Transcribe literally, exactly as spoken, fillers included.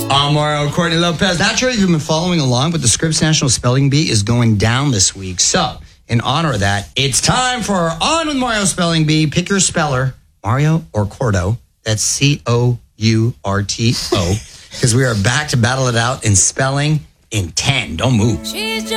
I'm Mario Courtney Lopez. Not sure if you've been following along, but the Scripps National Spelling Bee is going down this week. So, in honor of that, it's time for On with Mario Spelling Bee. Pick your speller, Mario or Cordo. That's C O U R T O. Because we are back to battle it out in spelling in ten. Don't move.